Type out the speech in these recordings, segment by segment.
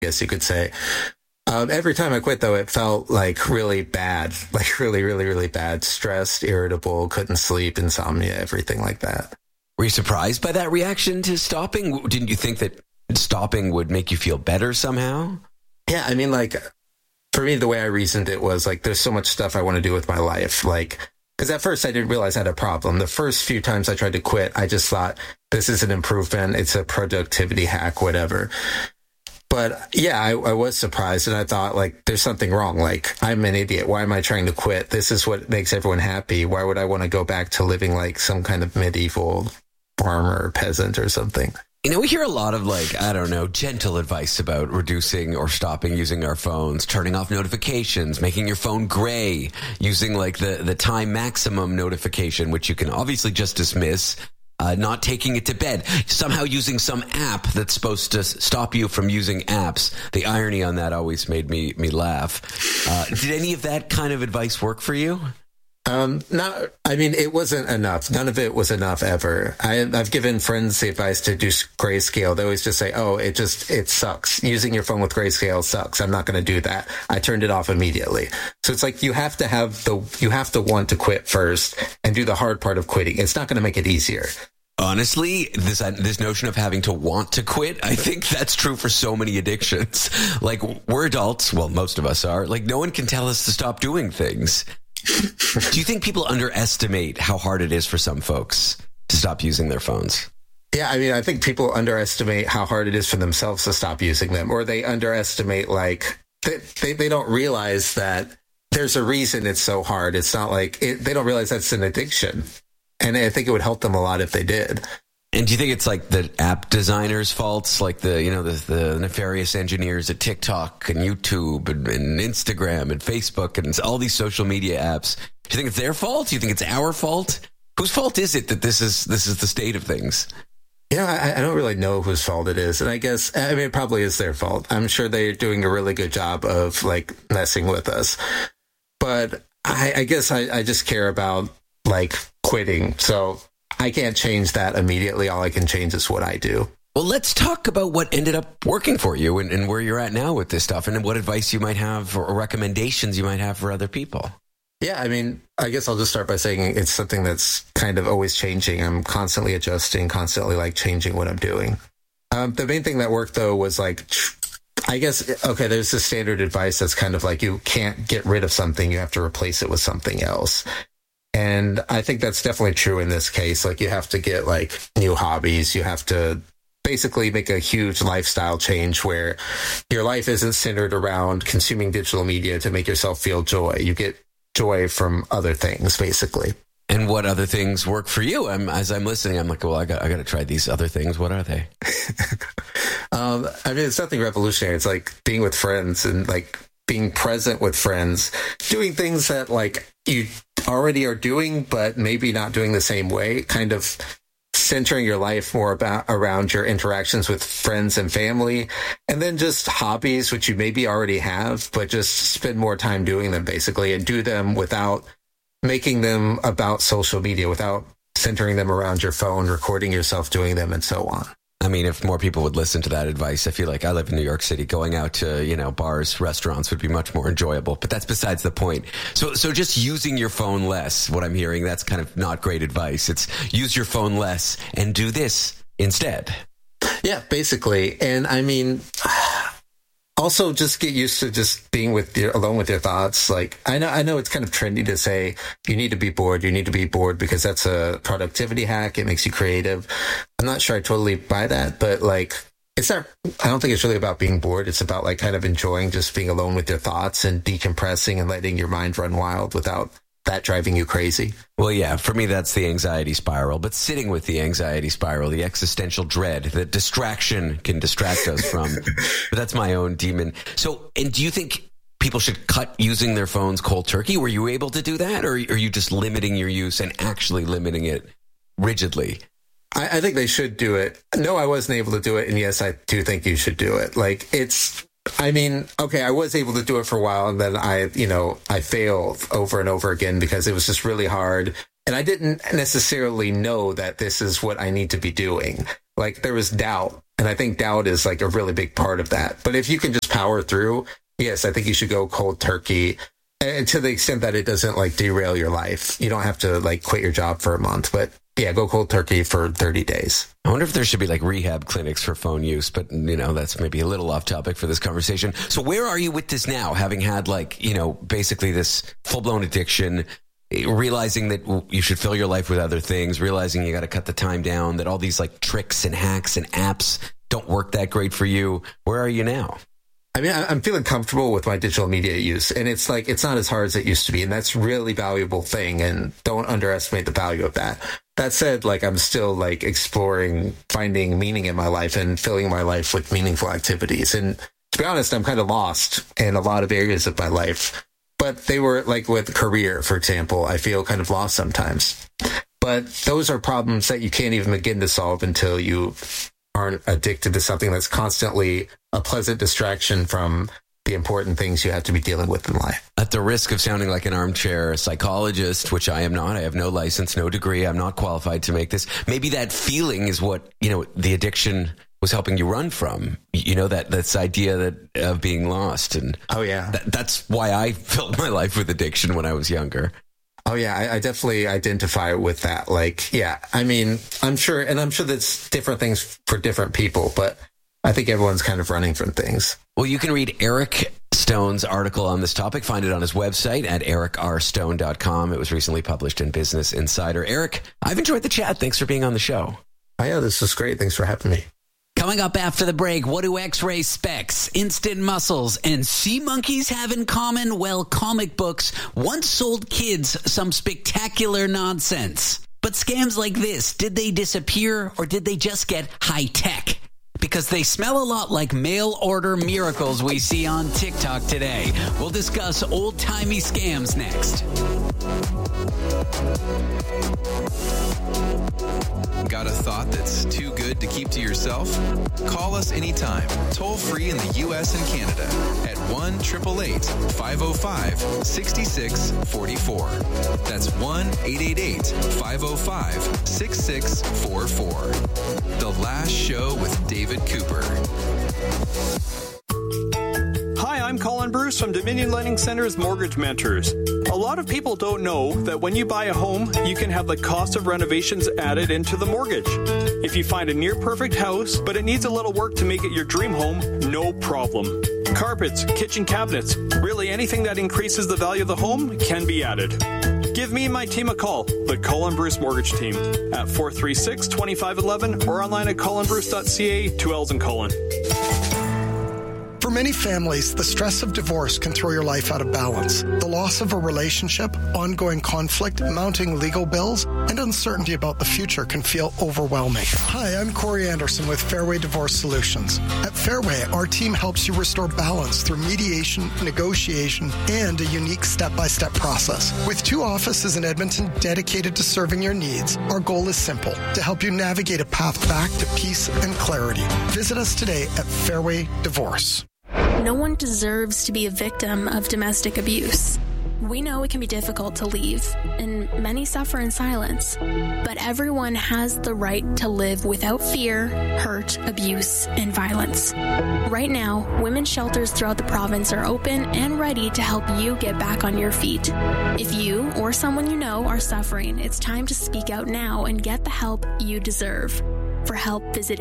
guess you could say. Every time I quit, though, it felt like really bad, like really, really, really bad. Stressed, irritable, couldn't sleep, insomnia, everything like that. Were you surprised by that reaction to stopping? Didn't you think that stopping would make you feel better somehow? Yeah, I mean, like, for me, the way I reasoned it was like, there's so much stuff I want to do with my life. Like, because at first I didn't realize I had a problem. The first few times I tried to quit, I just thought, this is an improvement. It's a productivity hack, whatever. But yeah, I was surprised, and I thought, like, there's something wrong. Like, I'm an idiot. Why am I trying to quit? This is what makes everyone happy. Why would I want to go back to living like some kind of medieval farmer or peasant or something? You know, we hear a lot of, like, I don't know, gentle advice about reducing or stopping using our phones, turning off notifications, making your phone gray, using, like, the time maximum notification, which you can obviously just dismiss. Not taking it to bed, somehow using some app that's supposed to stop you from using apps. The irony on that always made me laugh. Did any of that kind of advice work for you? I mean, it wasn't enough. None of it was enough ever. I've given friends the advice to do grayscale. They always just say, oh, it sucks. Using your phone with grayscale sucks. I'm not going to do that. I turned it off immediately. So it's like, you have to want to quit first and do the hard part of quitting. It's not going to make it easier. Honestly, this notion of having to want to quit, I think that's true for so many addictions. Like, we're adults. Well, most of us are. Like, no one can tell us to stop doing things. Do you think people underestimate how hard it is for some folks to stop using their phones? Yeah, I mean, I think people underestimate how hard it is for themselves to stop using them, or they underestimate, like, they don't realize that there's a reason it's so hard. It's not like they don't realize that's an addiction. And I think it would help them a lot if they did. And do you think it's like the app designers' faults, like the nefarious engineers at TikTok and YouTube and Instagram and Facebook and all these social media apps? Do you think it's their fault? Do you think it's our fault? Whose fault is it that this is the state of things? I don't really know whose fault it is. And I guess, I mean, it probably is their fault. I'm sure they're doing a really good job of, like, messing with us. But I guess I just care about, like, quitting. So I can't change that immediately. All I can change is what I do. Well, let's talk about what ended up working for you and where you're at now with this stuff, and what advice you might have or recommendations you might have for other people. Yeah, I mean, I guess I'll just start by saying it's something that's kind of always changing. I'm constantly adjusting, constantly, like, changing what I'm doing. The main thing that worked, though, was, like, I guess, okay, there's this standard advice that's kind of like, you can't get rid of something, you have to replace it with something else. And I think that's definitely true in this case. Like, you have to get, like, new hobbies. You have to basically make a huge lifestyle change where your life isn't centered around consuming digital media to make yourself feel joy. You get joy from other things, basically. And what other things work for you? As I'm listening, I'm like, well, I got to try these other things. What are they? I mean, it's nothing revolutionary. It's like being with friends and, like, being present with friends, doing things that, like, you already are doing, but maybe not doing the same way, kind of centering your life more around your interactions with friends and family, and then just hobbies, which you maybe already have, but just spend more time doing them, basically, and do them without making them about social media, without centering them around your phone, recording yourself doing them, and so on. I mean, if more people would listen to that advice, I feel like I live in New York City. Going out to, bars, restaurants would be much more enjoyable. But that's besides the point. So just using your phone less, what I'm hearing, that's kind of not great advice. It's use your phone less and do this instead. Yeah, basically. And I mean, also just get used to just being alone with your thoughts. Like, I know it's kind of trendy to say you need to be bored because that's a productivity hack. It makes you creative. I'm not sure I totally buy that, but, like, it's not, I don't think it's really about being bored. It's about, like, kind of enjoying just being alone with your thoughts and decompressing and letting your mind run wild without that driving you crazy. Well, yeah, for me, that's the anxiety spiral. But sitting with the anxiety spiral, the existential dread, the distraction can distract us from. But that's my own demon. So, and do you think people should cut using their phones cold turkey? Were you able to do that? Or are you just limiting your use and actually limiting it rigidly? I think they should do it. No, I wasn't able to do it. And yes, I do think you should do it. Like, I mean, okay, I was able to do it for a while, and then I failed over and over again because it was just really hard. And I didn't necessarily know that this is what I need to be doing. Like, there was doubt. And I think doubt is like a really big part of that. But if you can just power through, yes, I think you should go cold turkey. And to the extent that it doesn't like derail your life. You don't have to like quit your job for a month, but yeah, go cold turkey for 30 days. I wonder if there should be like rehab clinics for phone use, but that's maybe a little off topic for this conversation. So where are you with this now? Having had like, basically this full blown addiction, realizing that you should fill your life with other things, realizing you got to cut the time down, that all these like tricks and hacks and apps don't work that great for you. Where are you now? I mean, I'm feeling comfortable with my digital media use, and it's like, it's not as hard as it used to be. And that's a really valuable thing. And don't underestimate the value of that. That said, like, I'm still like exploring, finding meaning in my life and filling my life with meaningful activities. And to be honest, I'm kind of lost in a lot of areas of my life, but they were like with career, for example, I feel kind of lost sometimes, but those are problems that you can't even begin to solve until you aren't addicted to something that's constantly a pleasant distraction from the important things you have to be dealing with in life. At the risk of sounding like an armchair psychologist, which I am not, I have no license, no degree, I'm not qualified to make this. Maybe that feeling is what, the addiction was helping you run from, that's idea of being lost. And oh yeah, that's why I filled my life with addiction when I was younger. Oh yeah, I definitely identify with that. Like, yeah, I mean, I'm sure that's different things for different people, but I think everyone's kind of running from things. Well, you can read Eric Stone's article on this topic. Find it on his website at ericrstone.com. It was recently published in Business Insider. Eric, I've enjoyed the chat. Thanks for being on the show. Oh yeah, this was great. Thanks for having me. Coming up after the break, what do X-ray specs, instant muscles, and sea monkeys have in common? Well, comic books once sold kids some spectacular nonsense. But scams like this, did they disappear or did they just get high-tech? Because they smell a lot like mail-order miracles we see on TikTok today. We'll discuss old-timey scams next. Got a thought that's too good to keep to yourself? Call us anytime, toll free in the U.S. and Canada at 1-888-505-6644. That's 1-888-505-6644. The Last Show with David Cooper. Hi, I'm Colin Bruce from Dominion Lending Center's Mortgage Mentors. A lot of people don't know that when you buy a home, you can have the cost of renovations added into the mortgage. If you find a near-perfect house, but it needs a little work to make it your dream home, no problem. Carpets, kitchen cabinets, really anything that increases the value of the home can be added. Give me and my team a call, the Colin Bruce Mortgage Team, at 436-2511 or online at colinbruce.ca, 2 L's in Colin. For many families, the stress of divorce can throw your life out of balance. The loss of a relationship, ongoing conflict, mounting legal bills, and uncertainty about the future can feel overwhelming. Hi, I'm Corey Anderson with Fairway Divorce Solutions. At Fairway, our team helps you restore balance through mediation, negotiation, and a unique step-by-step process. With 2 offices in Edmonton dedicated to serving your needs, our goal is simple, to help you navigate a path back to peace and clarity. Visit us today at Fairway Divorce. No one deserves to be a victim of domestic abuse. We know it can be difficult to leave, and many suffer in silence. But everyone has the right to live without fear, hurt, abuse, and violence. Right now, women's shelters throughout the province are open and ready to help you get back on your feet. If you or someone you know are suffering, it's time to speak out now and get the help you deserve. For help, visit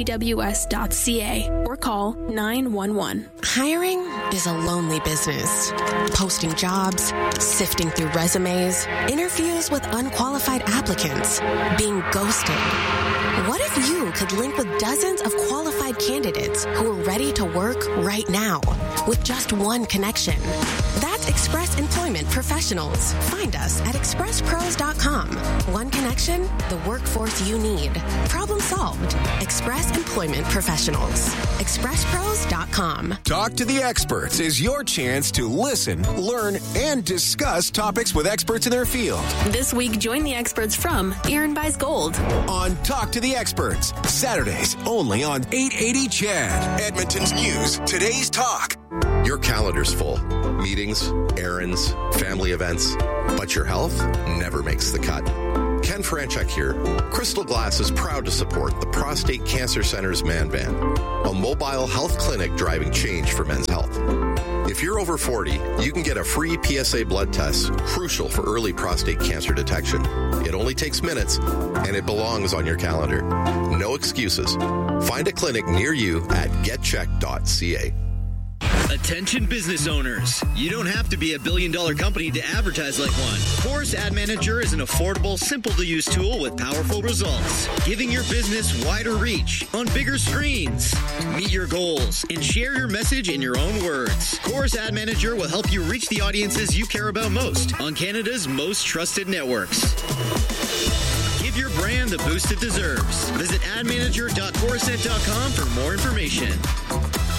acws.ca or call 911. Hiring is a lonely business. Posting jobs, sifting through resumes, interviews with unqualified applicants, being ghosted. What if you could link with dozens of qualified candidates who are ready to work right now with just one connection? That's Express Employment Professionals. Find us at expresspros.com. One connection, the workforce you need. Problem solved. Express Employment Professionals. expresspros.com. Talk to the Experts is your chance to listen, learn, and discuss topics with experts in their field. This week, join the experts from Aaron Buys Gold On Talk to the Experts, Saturdays only on 880 CHAD. Edmonton's News, Today's Talk. Your calendar's full. Meetings, errands, family events. But your health never makes the cut. Ken Franchek here. Crystal Glass is proud to support the Prostate Cancer Center's Man Van, a mobile health clinic driving change for men's health. If you're over 40, you can get a free PSA blood test, crucial for early prostate cancer detection. It only takes minutes, and it belongs on your calendar. No excuses. Find a clinic near you at getcheck.ca. Attention business owners. You don't have to be a billion-dollar company to advertise like one. Chorus Ad Manager is an affordable, simple-to-use tool with powerful results, giving your business wider reach on bigger screens. Meet your goals and share your message in your own words. Chorus Ad Manager will help you reach the audiences you care about most on Canada's most trusted networks. Give your brand the boost it deserves. Visit admanager.chorusnet.com for more information.